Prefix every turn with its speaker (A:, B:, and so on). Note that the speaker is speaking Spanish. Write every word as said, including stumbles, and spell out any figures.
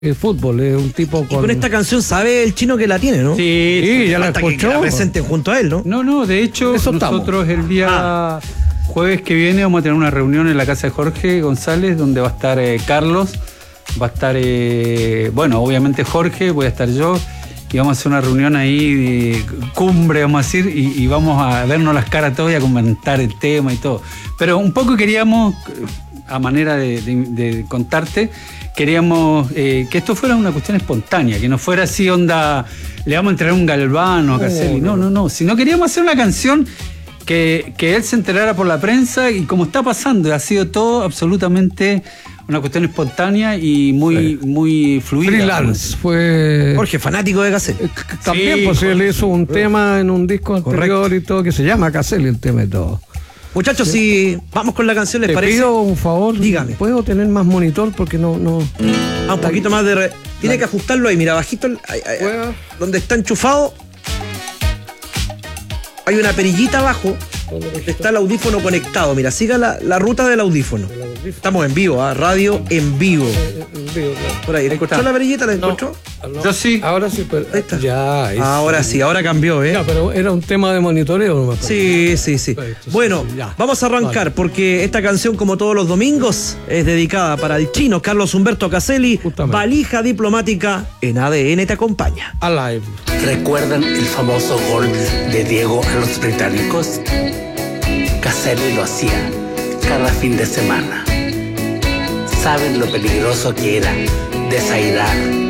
A: el fútbol, es un tipo con...
B: Y con esta canción sabe el chino que la tiene, ¿no?
C: Sí,
A: Sí, ya la
B: Hasta que-
A: escuchó.
B: que la presenten junto a él, ¿no?
C: No, no, de hecho,
A: Eso
C: nosotros el día
B: Ah.
C: jueves que viene vamos a tener una reunión en la casa de Jorge González, donde va a estar eh, Carlos, va a estar, eh, bueno, obviamente Jorge, voy a estar yo, y vamos a hacer una reunión ahí de cumbre, vamos a decir, y, y vamos a vernos las caras todos y a comentar el tema y todo. Pero un poco queríamos, a manera de, de, de contarte, queríamos eh, que esto fuera una cuestión espontánea, que no fuera así onda, le vamos a entregar un galvano a Caselli, no, no, no, sino queríamos hacer una canción que, que él se enterara por la prensa y como está pasando, ha sido todo absolutamente una cuestión espontánea y muy, sí. muy fluida.
A: Freelance, fue...
B: Jorge, fanático de Caselli.
A: Eh, c- También,
C: Sí,
A: pues él
C: Jorge.
A: hizo un tema en un disco anterior
B: Correcto.
A: y todo, que se llama Caselli el tema y todo.
B: Muchachos, si vamos con la canción, ¿les
A: Te
B: parece?
A: pido un favor,
B: Dígame.
A: ¿puedo tener más monitor? Porque no... no...
B: Ah, un poquito más de... re- Tiene que ajustarlo ahí, mira, bajito, el- ahí, ahí,
A: ¿Puedo?
B: donde está enchufado. Hay una perillita abajo, donde está el audífono conectado. Mira, siga la, la ruta del audífono. Estamos en vivo, ¿ah? Radio en vivo. Por ahí, ¿le encontró
C: está.
B: la perillita? ¿La encontró?
C: Yo sí.
A: Ahora sí, pero...
B: Ahí está.
A: Ya, ahí
B: Ahora sí, ahora cambió, ¿eh?
A: Ya, pero era un tema de monitoreo nomás.
B: Sí, sí, sí.
A: Perfecto, sí,
B: Bueno,
A: sí, ya.
B: vamos a arrancar
A: Vale.
B: porque esta canción, como todos los domingos, es dedicada para el chino Carlos Humberto Caselli.
A: Justamente.
B: Valija diplomática en A D N te acompaña.
A: Alive.
D: ¿Recuerdan el famoso gol de Diego a los británicos? Caselli lo hacía cada fin de semana. ¿Saben lo peligroso que era desairar